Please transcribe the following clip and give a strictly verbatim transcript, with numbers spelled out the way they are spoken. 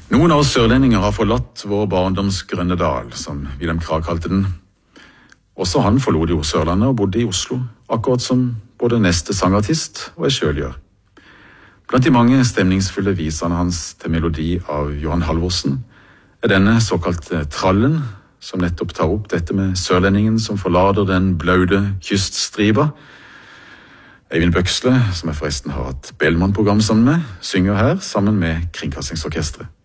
Noen av oss sørlendinger har forlatt vår barndoms grønne dal, som Wilhelm Krag kalte den. Også han forlot jo Sørlandet og bodde i Oslo, akkurat som både neste sangartist og jeg selv gjør. Blant de mange stemningsfulle visene hans til melodi av Johan Halvorsen er denne såkalte trallen, som nettopp tar opp dette med sørlendingen som forlater den blaude kyststriba. Eivind Bøksle, som jeg forresten har hatt Bellman-program sammen med, synger her sammen med Kringkastingsorkestret.